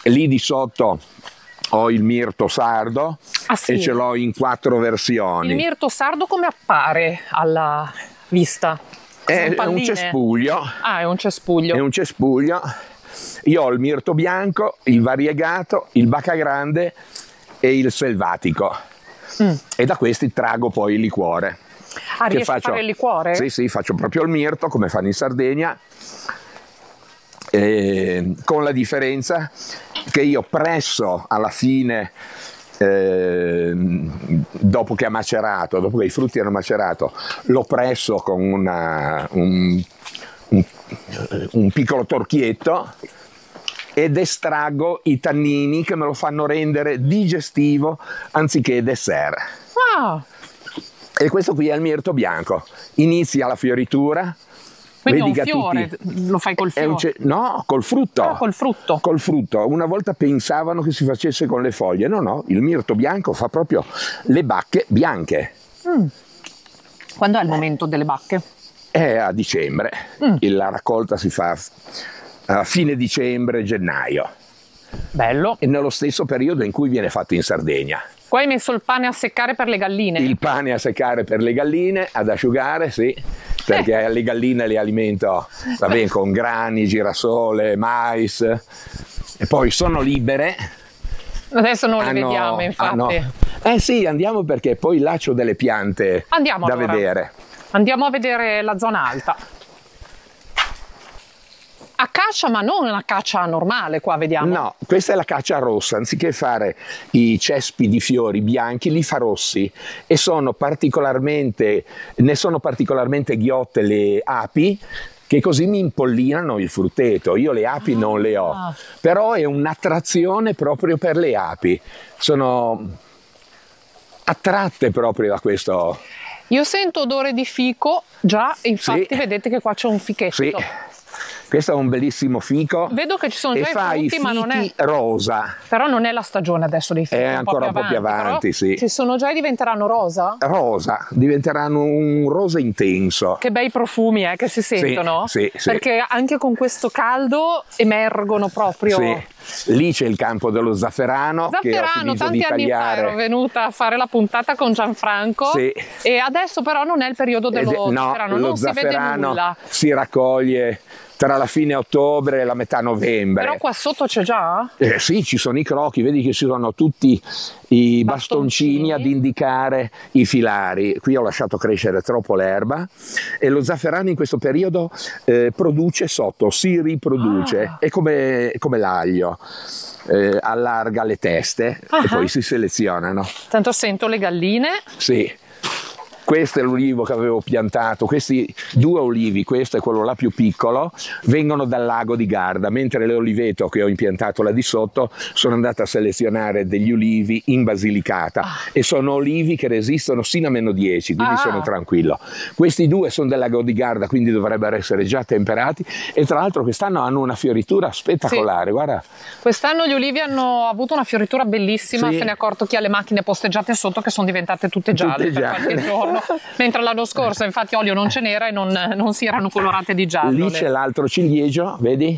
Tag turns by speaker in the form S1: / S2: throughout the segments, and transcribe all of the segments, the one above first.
S1: Lì di sotto ho il mirto sardo
S2: sì?
S1: E ce l'ho in 4 versioni.
S2: Il mirto sardo come appare alla vista?
S1: È un cespuglio.
S2: Ah, è un cespuglio.
S1: È un cespuglio. Io ho il mirto bianco, il variegato, il baccagrande e il selvatico. E da questi trago poi il liquore.
S2: Ah, riesci a fare il liquore?
S1: Sì, faccio proprio il mirto come fanno in Sardegna, con la differenza che io presso alla fine, dopo che ha macerato, dopo che i frutti hanno macerato, lo presso con un piccolo torchietto ed estraggo i tannini che me lo fanno rendere digestivo anziché dessert.
S2: Ah.
S1: E questo qui è il mirto bianco. Inizia la fioritura.
S2: Quindi
S1: vedi
S2: è un fiore, lo fai col fiore?
S1: No, col frutto.
S2: Ah, col frutto.
S1: Col frutto. Una volta pensavano che si facesse con le foglie. No, il mirto bianco fa proprio le bacche bianche.
S2: Quando è il momento delle bacche?
S1: È a dicembre. La raccolta si fa a fine dicembre, gennaio.
S2: Bello.
S1: E nello stesso periodo in cui viene fatto in Sardegna.
S2: Poi hai messo il pane a seccare per le galline?
S1: Il pane a seccare per le galline, ad asciugare, sì, perché le galline le alimento con grani, girasole, mais, e poi sono libere.
S2: Adesso non le vediamo, infatti.
S1: Sì, andiamo perché poi là c'ho delle piante da vedere.
S2: Andiamo a vedere la zona alta. Acacia, ma non una caccia normale, qua vediamo. No,
S1: questa è la caccia rossa. Anziché fare i cespi di fiori bianchi, li fa rossi e ne sono particolarmente ghiotte le api, che così mi impollinano il frutteto. Io le api non le ho, però è un'attrazione proprio per le api. Sono attratte proprio da questo.
S2: Io sento odore di fico, già, infatti vedete che qua c'è un fichetto.
S1: Sì. Questo è un bellissimo fico.
S2: Vedo che ci sono già i frutti,
S1: ma non è rosa.
S2: Però non è la stagione adesso dei fichi.
S1: È ancora un po' più avanti, sì.
S2: Ci sono già e diventeranno rosa?
S1: Rosa, diventeranno un rosa intenso.
S2: Che bei profumi che si sentono.
S1: Sì.
S2: Perché anche con questo caldo emergono proprio.
S1: Sì. Lì c'è il campo dello zafferano. Che ho finito
S2: tanti
S1: di
S2: anni fa
S1: tagliare.
S2: ero venuta a fare la puntata con Gianfranco.
S1: Sì.
S2: E adesso però non è il periodo dello zafferano, non si vede nulla.
S1: Si raccoglie tra la fine ottobre e la metà novembre.
S2: Però qua sotto c'è già?
S1: Sì, ci sono i crocchi, vedi che ci sono tutti i bastoncini ad indicare i filari. Qui ho lasciato crescere troppo l'erba e lo zafferano in questo periodo produce sotto, si riproduce, è come l'aglio. Allarga le teste e poi si selezionano.
S2: Tanto sento le galline.
S1: Sì. Questo è l'ulivo che avevo piantato, questi 2 olivi, questo è quello là più piccolo, vengono dal lago di Garda, mentre l'oliveto che ho impiantato là di sotto sono andato a selezionare degli ulivi in Basilicata e sono olivi che resistono sino a -10, quindi sono tranquillo. Questi 2 sono del lago di Garda, quindi dovrebbero essere già temperati e tra l'altro quest'anno hanno una fioritura spettacolare, guarda.
S2: Quest'anno gli ulivi hanno avuto una fioritura bellissima, se ne è accorto chi ha le macchine posteggiate sotto che sono diventate tutte gialle per qualche giorno. Mentre l'anno scorso infatti olio non ce n'era e non si erano colorate di giallo.
S1: Lì c'è l'altro ciliegio, vedi?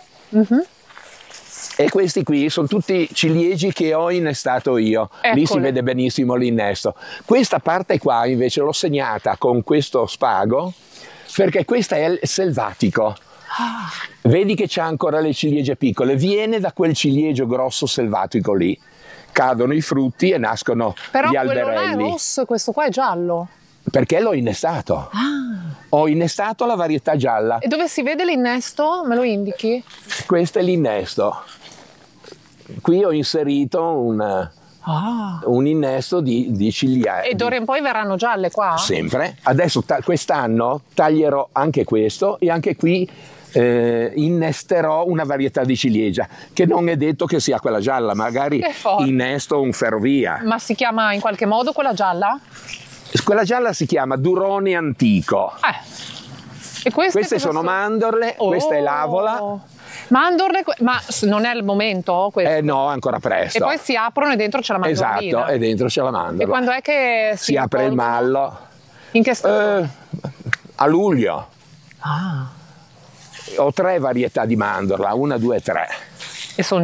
S1: E questi qui sono tutti ciliegi che ho innestato io. Eccole. Lì si vede benissimo l'innesto. Questa parte qua invece l'ho segnata con questo spago perché questa è il selvatico. Vedi che c'ha ancora le ciliegie piccole, viene da quel ciliegio grosso selvatico lì. Cadono i frutti e nascono gli alberelli.
S2: Però quello là è rosso e questo qua è giallo.
S1: Perché l'ho innestato. Ho innestato la varietà gialla.
S2: E dove si vede l'innesto? Me lo indichi?
S1: Questo è l'innesto. Qui ho inserito un innesto di ciliegi.
S2: E d'ora in poi verranno gialle qua?
S1: Sempre. Adesso quest'anno taglierò anche questo e anche qui innesterò una varietà di ciliegia che non è detto che sia quella gialla, magari innesto un ferrovia.
S2: Ma si chiama in qualche modo quella gialla?
S1: Quella gialla si chiama Durone Antico.
S2: E queste
S1: sono mandorle, questa è l'avola.
S2: Mandorle, ma non è il momento questo?
S1: No, ancora presto.
S2: E poi si aprono e dentro c'è la mandorlina.
S1: Esatto, e dentro c'è la mandorla.
S2: E quando è che
S1: si apre il mallo?
S2: In che stagione?
S1: A luglio. Ho 3 varietà di mandorla, 1, 2, 3.
S2: E sono